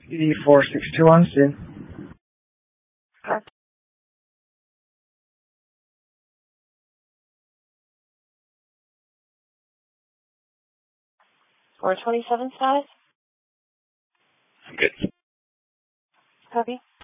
ED4621, Sid. Correct. Or 27 status? I'm good. Copy.